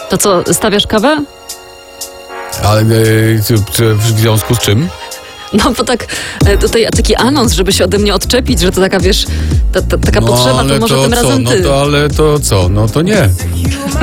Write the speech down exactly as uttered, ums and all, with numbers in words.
To co, stawiasz kawę? Ale e, czy, czy w związku z czym? No bo tak, e, tutaj taki anons, żeby się ode mnie odczepić, że to taka, wiesz, ta, ta, taka No, potrzeba, ale to może to tym co? razem No ty. to ale to co? No to nie.